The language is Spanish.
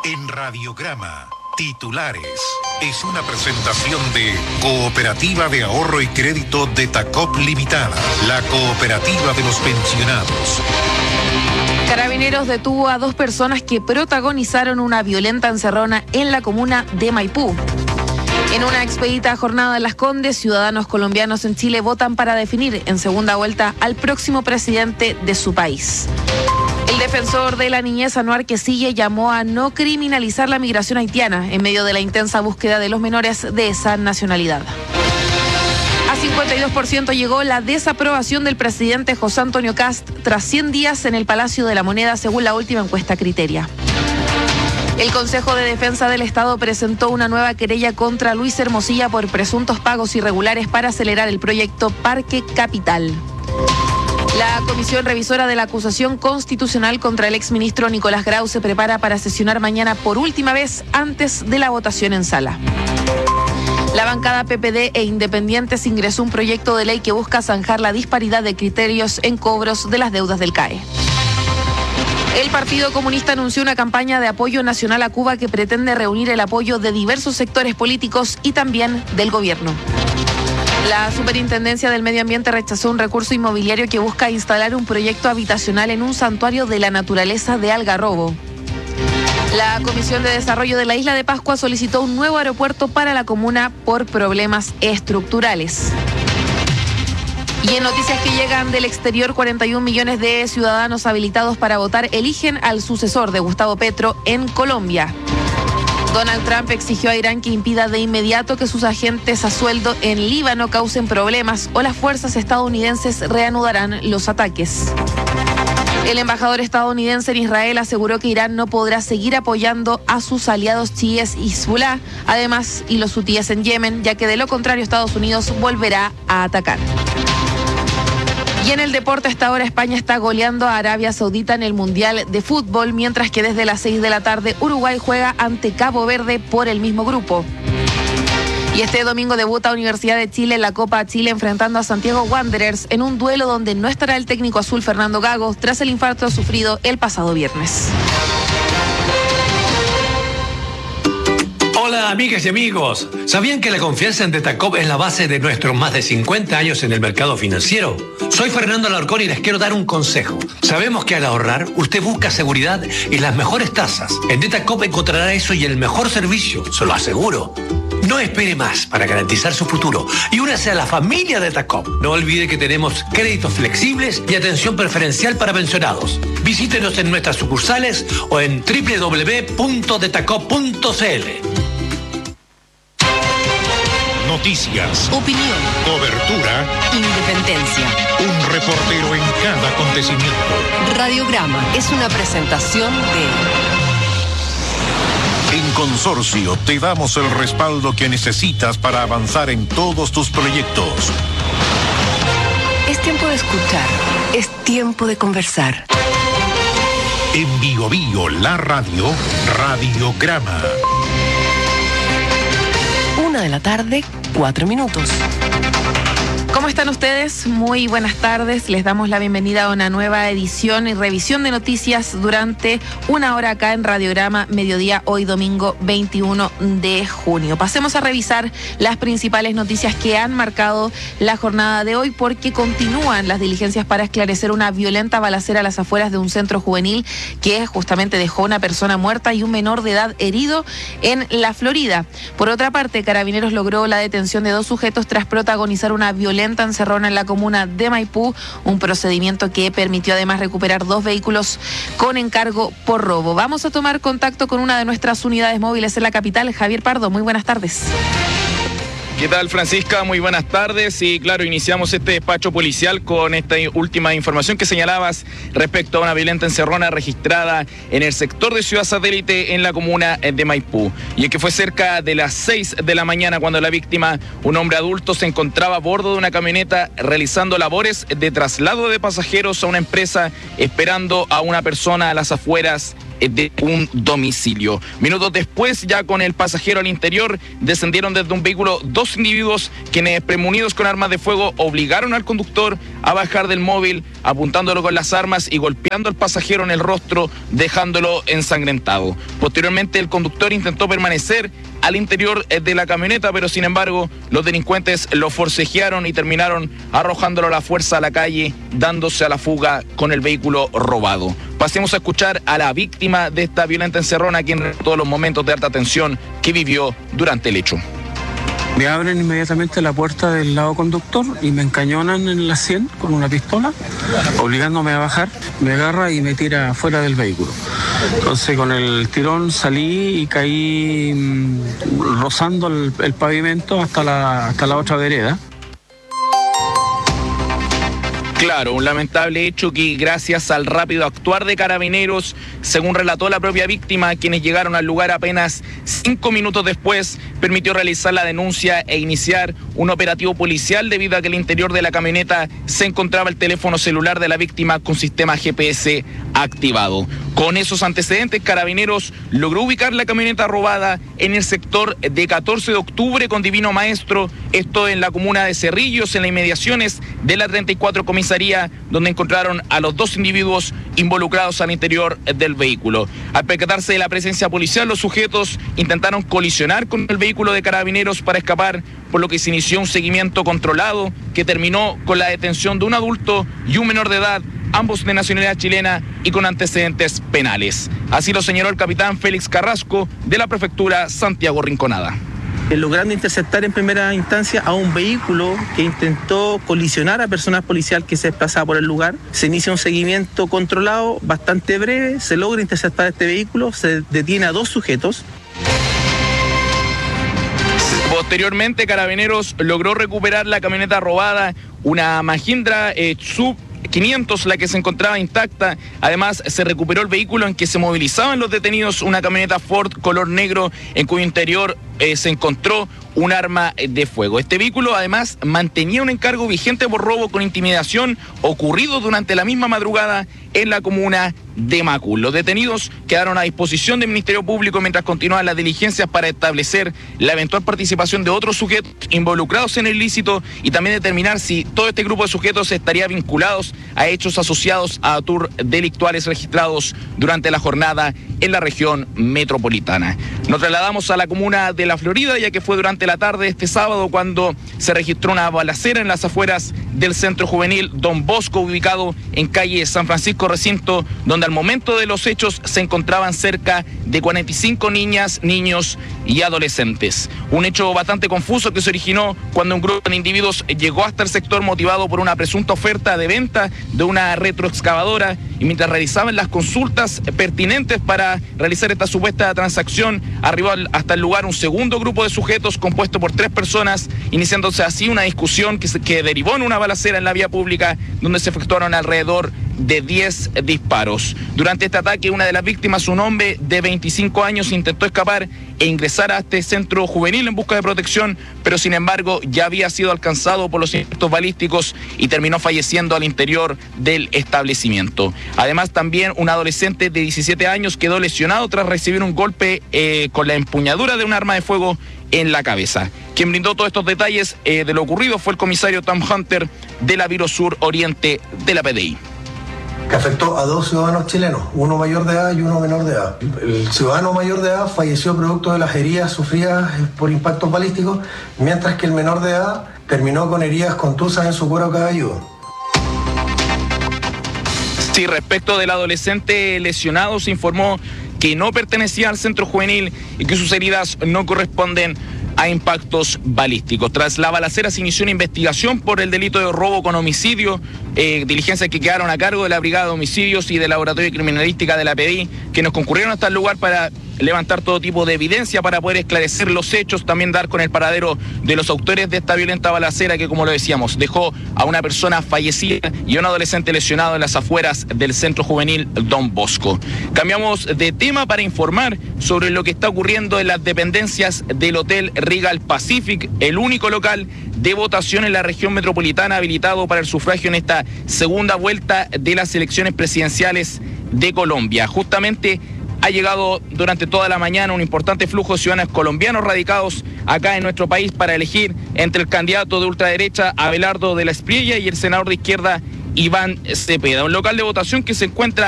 En Radiograma, titulares. Es una presentación de Cooperativa de Ahorro y Crédito de Tacop Limitada, la cooperativa de los pensionados. Carabineros detuvo a 2 personas que protagonizaron una violenta encerrona en la comuna de Maipú. En una expedita jornada en Las Condes, ciudadanos colombianos en Chile votan para definir en segunda vuelta al próximo presidente de su país. El defensor de la niñez, Anuar Quesille, llamó a no criminalizar la migración haitiana en medio de la intensa búsqueda de los menores de esa nacionalidad. A 52% llegó la desaprobación del presidente José Antonio Kast tras 100 días en el Palacio de la Moneda, según la última encuesta Criteria. El Consejo de Defensa del Estado presentó una nueva querella contra Luis Hermosilla por presuntos pagos irregulares para acelerar el proyecto Parque Capital. La Comisión Revisora de la Acusación Constitucional contra el exministro Nicolás Grau se prepara para sesionar mañana por última vez antes de la votación en sala. La bancada PPD e Independientes ingresó un proyecto de ley que busca zanjar la disparidad de criterios en cobros de las deudas del CAE. El Partido Comunista anunció una campaña de apoyo nacional a Cuba que pretende reunir el apoyo de diversos sectores políticos y también del gobierno. La Superintendencia del Medio Ambiente rechazó un recurso inmobiliario que busca instalar un proyecto habitacional en un santuario de la naturaleza de Algarrobo. La Comisión de Desarrollo de la Isla de Pascua solicitó un nuevo aeropuerto para la comuna por problemas estructurales. Y en noticias que llegan del exterior, 41 millones de ciudadanos habilitados para votar eligen al sucesor de Gustavo Petro en Colombia. Donald Trump exigió a Irán que impida de inmediato que sus agentes a sueldo en Líbano causen problemas o las fuerzas estadounidenses reanudarán los ataques. El embajador estadounidense en Israel aseguró que Irán no podrá seguir apoyando a sus aliados chiíes y Hezbolá, además, y los hutíes en Yemen, ya que de lo contrario Estados Unidos volverá a atacar. Y en el deporte, hasta ahora España está goleando a Arabia Saudita en el Mundial de Fútbol, mientras que desde las 6 de la tarde Uruguay juega ante Cabo Verde por el mismo grupo. Y este domingo debuta Universidad de Chile en la Copa Chile enfrentando a Santiago Wanderers en un duelo donde no estará el técnico azul Fernando Gago tras el infarto sufrido el pasado viernes. Hola amigas y amigos, ¿sabían que la confianza en Detacop es la base de nuestros más de 50 años en el mercado financiero? Soy Fernando Alarcón y les quiero dar un consejo. Sabemos que al ahorrar usted busca seguridad y las mejores tasas. En Detacop encontrará eso y el mejor servicio, se lo aseguro. No espere más para garantizar su futuro y únase a la familia de Detacop. No olvide que tenemos créditos flexibles y atención preferencial para pensionados. Visítenos en nuestras sucursales o en www.detacop.cl. Noticias, Opinión, cobertura, independencia. un reportero en cada acontecimiento. Radiograma es una presentación de... En Consorcio te damos el respaldo que necesitas para avanzar en todos tus proyectos. Es tiempo de escuchar, es tiempo de conversar. En Bio Bio, la radio, Radiograma. 1:04 p.m. ¿Cómo están ustedes? Muy buenas tardes. Les damos la bienvenida a una nueva edición y revisión de noticias durante una hora acá en Radiograma Mediodía, hoy domingo 21 de junio. Pasemos a revisar las principales noticias que han marcado la jornada de hoy, porque continúan las diligencias para esclarecer una violenta balacera a las afueras de un centro juvenil que justamente dejó una persona muerta y un menor de edad herido en la Florida. Por otra parte, Carabineros logró la detención de 2 sujetos tras protagonizar una violenta encerrona en la comuna de Maipú, un procedimiento que permitió además recuperar 2 vehículos con encargo por robo. Vamos a tomar contacto con una de nuestras unidades móviles en la capital, Javier Pardo. Muy buenas tardes. ¿Qué tal, Francisca? Muy buenas tardes. Y claro, iniciamos este despacho policial con esta última información que señalabas respecto a una violenta encerrona registrada en el sector de Ciudad Satélite en la comuna de Maipú. Y es que fue cerca de las 6 de la mañana cuando la víctima, un hombre adulto, se encontraba a bordo de una camioneta realizando labores de traslado de pasajeros a una empresa, esperando a una persona a las afueras de un domicilio. Minutos después, ya con el pasajero al interior, descendieron desde un vehículo 2 individuos quienes, premunidos con armas de fuego, obligaron al conductor a bajar del móvil, apuntándolo con las armas y golpeando al pasajero en el rostro, dejándolo ensangrentado. Posteriormente, el conductor intentó permanecer al interior de la camioneta, pero sin embargo los delincuentes lo forcejearon y terminaron arrojándolo a la fuerza a la calle, dándose a la fuga con el vehículo robado. Pasemos a escuchar a la víctima de esta violenta encerrona, quien relató los momentos de alta tensión que vivió durante el hecho. Me abren inmediatamente la puerta del lado conductor y me encañonan en la sien con una pistola, obligándome a bajar. Me agarra y me tira afuera del vehículo. Entonces con el tirón salí y caí rozando el pavimento hasta la otra vereda. Claro, un lamentable hecho que, gracias al rápido actuar de carabineros, según relató la propia víctima, quienes llegaron al lugar apenas 5 minutos después, permitió realizar la denuncia e iniciar un operativo policial debido a que al interior de la camioneta se encontraba el teléfono celular de la víctima con sistema GPS activado. Con esos antecedentes, Carabineros logró ubicar la camioneta robada en el sector de 14 de octubre con Divino Maestro, esto en la comuna de Cerrillos, en las inmediaciones de la 34 comisaría, donde encontraron a los 2 individuos involucrados al interior del vehículo. Al percatarse de la presencia policial, los sujetos intentaron colisionar con el vehículo de Carabineros para escapar, por lo que se inició un seguimiento controlado que terminó con la detención de un adulto y un menor de edad, ambos de nacionalidad chilena y con antecedentes penales. Así lo señaló el capitán Félix Carrasco de la prefectura Santiago Rinconada. Logrando interceptar en primera instancia a un vehículo que intentó colisionar a personal policial que se desplazaba por el lugar. Se inicia un seguimiento controlado bastante breve, se logra interceptar este vehículo, se detiene a 2 sujetos. Posteriormente, Carabineros logró recuperar la camioneta robada, una Mahindra Sub 500, la que se encontraba intacta. Además, se recuperó el vehículo en que se movilizaban los detenidos, una camioneta Ford color negro en cuyo interior se encontró un arma de fuego. Este vehículo además mantenía un encargo vigente por robo con intimidación ocurrido durante la misma madrugada en la comuna de Macul. Los detenidos quedaron a disposición del Ministerio Público mientras continuaban las diligencias para establecer la eventual participación de otros sujetos involucrados en el ilícito y también determinar si todo este grupo de sujetos estaría vinculados a hechos asociados a tours delictuales registrados durante la jornada en la región metropolitana. Nos trasladamos a la comuna de La Florida, ya que fue durante la tarde de este sábado cuando se registró una balacera en las afueras del Centro Juvenil Don Bosco, ubicado en calle San Francisco Recinto, donde al momento de los hechos se encontraban cerca de 45 niñas, niños y adolescentes. Un hecho bastante confuso que se originó cuando un grupo de individuos llegó hasta el sector motivado por una presunta oferta de venta de una retroexcavadora, y mientras realizaban las consultas pertinentes para realizar esta supuesta transacción, arribó hasta el lugar un segundo grupo de sujetos compuesto por 3 personas, iniciándose así una discusión que derivó en una balacera en la vía pública, donde se efectuaron alrededor de 10 disparos. Durante este ataque, una de las víctimas, un hombre de 25 años, intentó escapar e ingresar a este centro juvenil en busca de protección, pero sin embargo ya había sido alcanzado por los impactos balísticos y terminó falleciendo al interior del establecimiento. Además, también un adolescente de 17 años quedó lesionado tras recibir un golpe con la empuñadura de un arma de fuego en la cabeza. Quien brindó todos estos detalles de lo ocurrido fue el comisario Tom Hunter de la Biro Sur Oriente de la PDI. Que afectó a 2 ciudadanos chilenos, uno mayor de edad y uno menor de edad. El ciudadano mayor de edad falleció producto de las heridas sufridas por impactos balísticos, mientras que el menor de edad terminó con heridas contusas en su cuero cabelludo. Sí, respecto del adolescente lesionado, se informó que no pertenecía al centro juvenil y que sus heridas no corresponden a impactos balísticos. Tras la balacera se inició una investigación por el delito de robo con homicidio, diligencias que quedaron a cargo de la Brigada de Homicidios y del Laboratorio de Criminalística de la PDI, que nos concurrieron hasta el lugar para levantar todo tipo de evidencia para poder esclarecer los hechos, también dar con el paradero de los autores de esta violenta balacera que, como lo decíamos, dejó a una persona fallecida y a un adolescente lesionado en las afueras del Centro Juvenil Don Bosco. Cambiamos de tema para informar sobre lo que está ocurriendo en las dependencias del Hotel Regal Pacific, el único local de votación en la región metropolitana habilitado para el sufragio en esta segunda vuelta de las elecciones presidenciales de Colombia. Justamente ha llegado durante toda la mañana un importante flujo de ciudadanos colombianos radicados acá en nuestro país para elegir entre el candidato de ultraderecha Abelardo de la Espriella y el senador de izquierda Iván Cepeda. Un local de votación que se encuentra